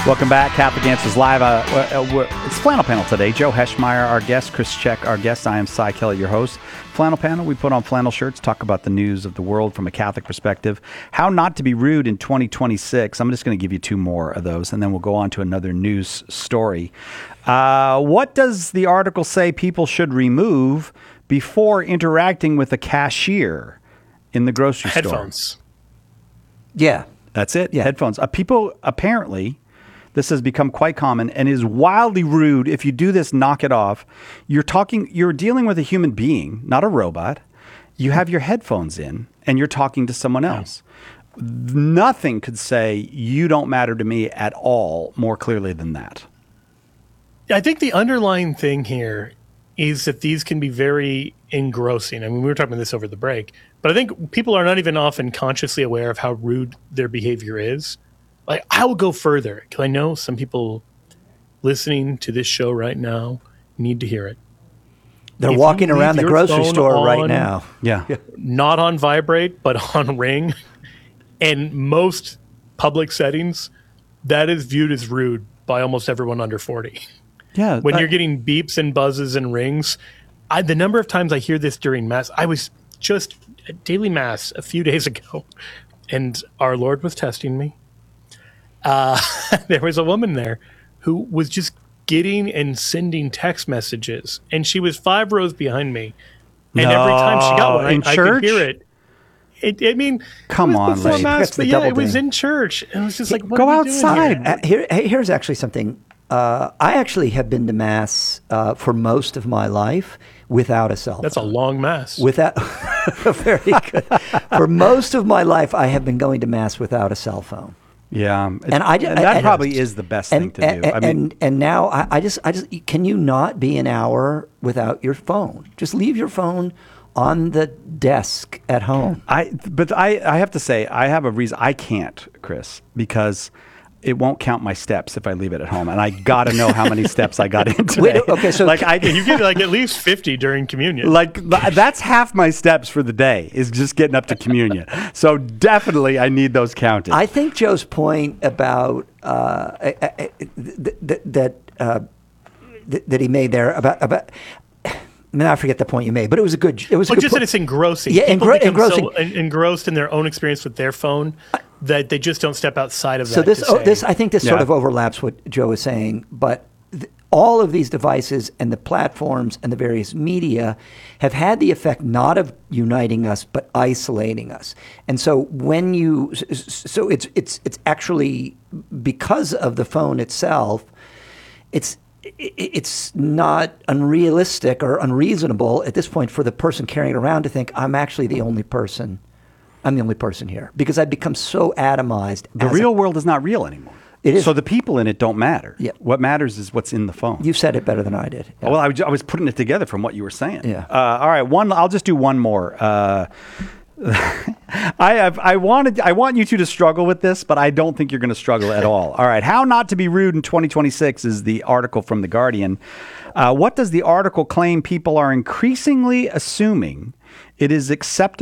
Welcome back, Catholic Answers Live. It's Flannel Panel today. Joe Heschmeyer, our guest. Chris Check, our guest. I am Cy Kelly, your host. Flannel Panel, we put on flannel shirts, talk about the news of the world from a Catholic perspective. How not to be rude in 2026. I'm just going to give you two more of those, and then we'll go on to another news story. What does the article say people should remove before interacting with a cashier in the grocery store? Headphones. Yeah. That's it. Yeah. Headphones. People, apparently, this has become quite common and is wildly rude. If you do this, knock it off. You're dealing with a human being, not a robot. You have your headphones in and you're talking to someone else. Nothing could say you don't matter to me at all more clearly than that. I think the underlying thing here is that these can be very engrossing. I mean, we were talking about this over the break, but I think people are not even often consciously aware of how rude their behavior is. Like, I will go further because I know some people listening to this show right now need to hear it. They're If walking you around leave the your grocery phone store right on- now. Yeah. Not on vibrate, but on ring, and most public settings, that is viewed as rude by almost everyone under 40. Yeah. When you're getting beeps and buzzes and rings, the number of times I hear this during Mass, I was just at daily Mass a few days ago, and our Lord was testing me. There was a woman there who was just getting and sending text messages, and she was 5 rows behind me. And every time she got one, in I church? could hear it. I mean, Come it was on, before lady. Mass, That's the but yeah, double it was ding. in church. And it was just like, what Go are we doing outside. here? Here's actually something. I actually have been to Mass for most of my life without a cell phone. That's a long Mass. Without, very good. For most of my life, I have been going to Mass without a cell phone. Yeah. And that probably is the best thing to do. And now I just can you not be an hour without your phone? Just leave your phone on the desk at home. But I have to say, I have a reason. I can't, Chris, because it won't count my steps if I leave it at home, and I got to know how many steps I got in today. Wait, okay, so like You get like at least 50 during communion. that's half my steps for the day is just getting up to communion. So definitely, I need those counted. I think Joe's point about that he made there about. I forget the point you made, but it was a good. It was a But good just point. that it's engrossing. Yeah, People become engrossing. so engrossed in their own experience with their phone that they just don't step outside of that. So this, to say, I think this sort Yeah. of overlaps what Joe is saying, but all of these devices and the platforms and the various media have had the effect not of uniting us but isolating us. And so when it's actually because of the phone itself, it's not unrealistic or unreasonable at this point for the person carrying it around to think I'm actually the only person. I'm the only person here because I've become so atomized. the real world is not real anymore. It is. So the people in it don't matter. Yeah. What matters is what's in the phone. You said it better than I did. Yeah. Well, I was putting it together from what you were saying. Yeah. All right. I'll just do one more. I want you two to struggle with this, but I don't think you're going to struggle at all. All right. How not to be rude in 2026 is the article from The Guardian. What does the article claim people are increasingly assuming it is acceptable